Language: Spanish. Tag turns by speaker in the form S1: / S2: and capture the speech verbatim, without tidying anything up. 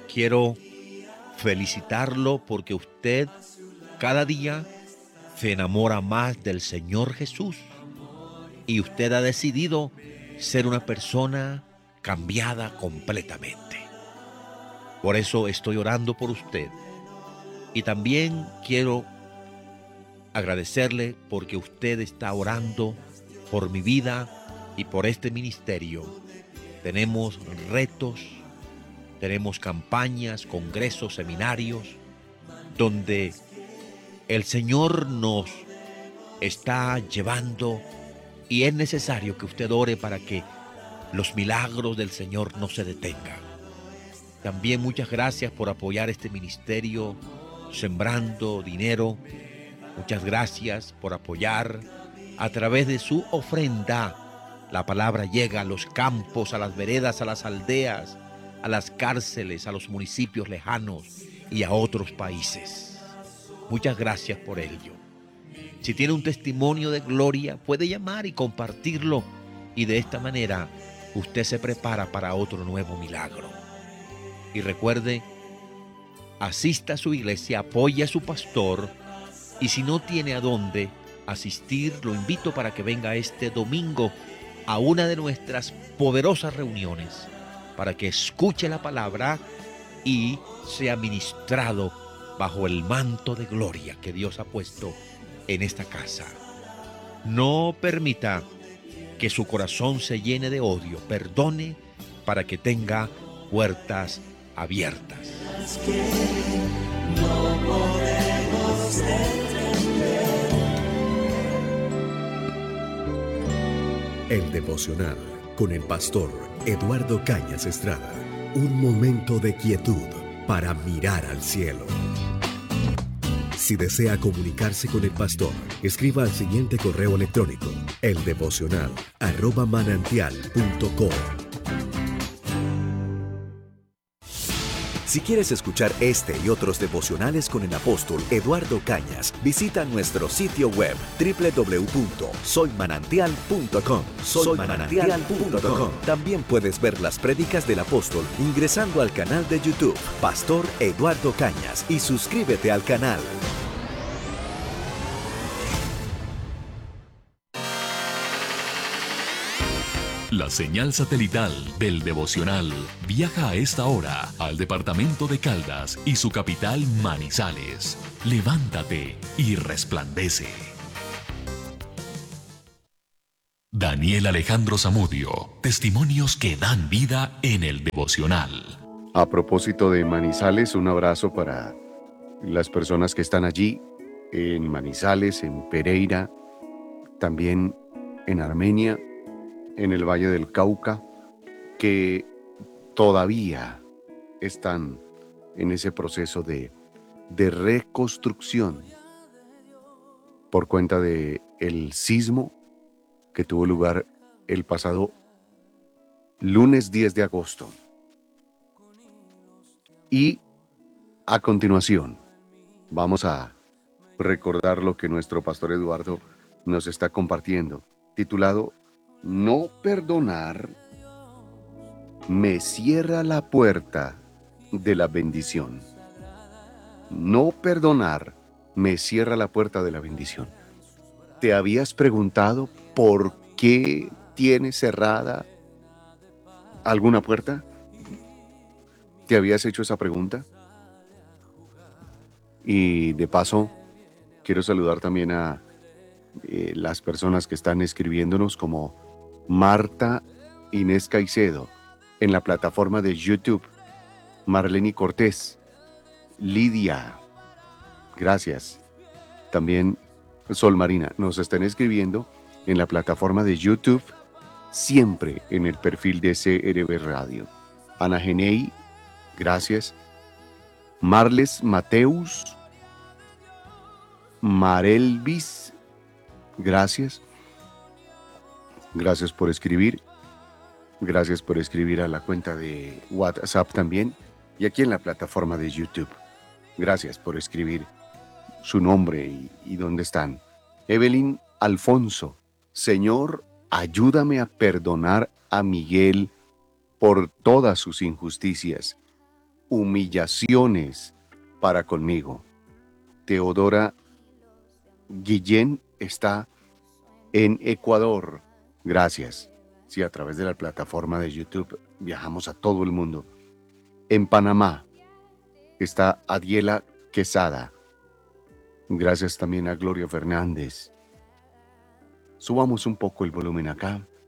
S1: quiero felicitarlo porque usted cada día se enamora más del Señor Jesús y usted ha decidido ser una persona cambiada completamente. Por eso estoy orando por usted. Y también quiero agradecerle porque usted está orando por mi vida y por este ministerio. Tenemos retos, tenemos campañas, congresos, seminarios, donde el Señor nos está llevando y es necesario que usted ore para que los milagros del Señor no se detengan. También muchas gracias por apoyar este ministerio, sembrando dinero. Muchas gracias por apoyar a través de su ofrenda. La palabra llega a los campos, a las veredas, a las aldeas, a las cárceles, a los municipios lejanos y a otros países. Muchas gracias por ello. Si tiene un testimonio de gloria, puede llamar y compartirlo. Y de esta manera, usted se prepara para otro nuevo milagro. Y recuerde, asista a su iglesia, apoye a su pastor. Y si no tiene a dónde asistir, lo invito para que venga este domingo a una de nuestras poderosas reuniones, para que escuche la palabra y sea ministrado bajo el manto de gloria que Dios ha puesto en esta casa. No permita que su corazón se llene de odio. Perdone para que tenga puertas abiertas.
S2: El devocional con el pastor Eduardo Cañas Estrada. Un momento de quietud para mirar al cielo. Si desea comunicarse con el pastor, escriba al siguiente correo electrónico: eldevocional arroba manantial punto com. Si quieres escuchar este y otros devocionales con el apóstol Eduardo Cañas, visita nuestro sitio web doble u doble u doble u punto soy manantial punto com. soy manantial punto com. También puedes ver las prédicas del apóstol ingresando al canal de YouTube Pastor Eduardo Cañas y suscríbete al canal.
S3: La señal satelital del devocional viaja a esta hora al departamento de Caldas y su capital Manizales. Levántate y resplandece. Daniel Alejandro Zamudio, testimonios que dan vida en el devocional.
S4: A propósito de Manizales, un abrazo para las personas que están allí, en Manizales, en Pereira, también en Armenia, en el Valle del Cauca, que todavía están en ese proceso de, de reconstrucción por cuenta de el sismo que tuvo lugar el pasado lunes diez de agosto. Y a continuación vamos a recordar lo que nuestro pastor Eduardo nos está compartiendo, titulado No perdonar me cierra la puerta de la bendición. No perdonar me cierra la puerta de la bendición. ¿Te habías preguntado por qué tienes cerrada alguna puerta? ¿Te habías hecho esa pregunta? Y de paso, quiero saludar también a eh, las personas que están escribiéndonos, como Marta Inés Caicedo en la plataforma de YouTube, Marleni Cortés, Lidia, gracias. También Sol Marina, nos están escribiendo en la plataforma de YouTube, siempre en el perfil de C R B Radio. Ana Genei, gracias. Marles Mateus, Marelvis, gracias. Gracias por escribir. Gracias por escribir a la cuenta de WhatsApp también y aquí en la plataforma de YouTube. Gracias por escribir su nombre y, y dónde están. Evelyn Alfonso, Señor, ayúdame a perdonar a Miguel por todas sus injusticias. humillaciones para conmigo. Teodora Guillén está en Ecuador. Gracias. Sí, a través de la plataforma de YouTube viajamos a todo el mundo. En Panamá está Adiela Quesada. Gracias también a Gloria Fernández. Subamos un poco el volumen acá.